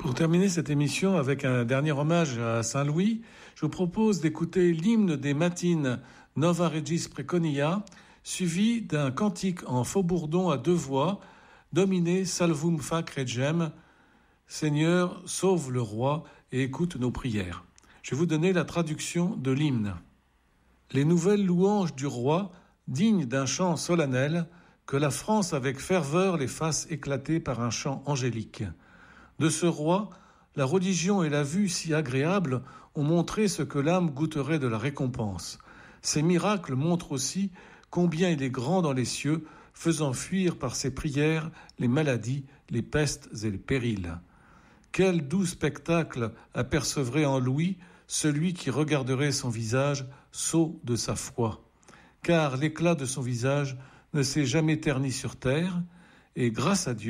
Pour terminer cette émission avec un dernier hommage à Saint-Louis, je vous propose d'écouter l'hymne des matines Nova Regis Preconia, suivi d'un cantique en faux-bourdon à deux voix, Domine salvum fac regem, Seigneur, sauve le roi et écoute nos prières. Je vais vous donner la traduction de l'hymne. Les nouvelles louanges du roi, dignes d'un chant solennel, que la France avec ferveur les fasse éclater par un chant angélique. De ce roi, la religion et la vue si agréables ont montré ce que l'âme goûterait de la récompense. Ces miracles montrent aussi combien il est grand dans les cieux, faisant fuir par ses prières les maladies, les pestes et les périls. Quel doux spectacle apercevrait en Louis celui qui regarderait son visage sot de sa foi. Car l'éclat de son visage ne s'est jamais terni sur terre, et grâce à Dieu,